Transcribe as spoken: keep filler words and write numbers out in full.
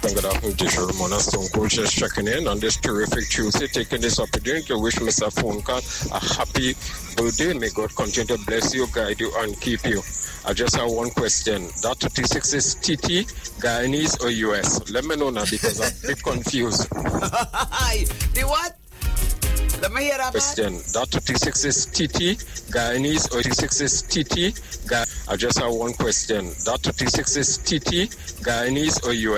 Good afternoon, Tisha Ramona Stone Cold, just checking in on this terrific Tuesday, taking this opportunity to wish Mister Fonka a happy birthday. May God continue to bless you, guide you, and keep you. I just have one question. That thirty-six is T T, Guyanese or U S? Let me know now because I'm a bit confused. The what? Let me hear that. Question. That thirty-six is T T, Guyanese or thirty-six is T T? Guy- I just have one question. That thirty-six is T T, Guyanese or U S?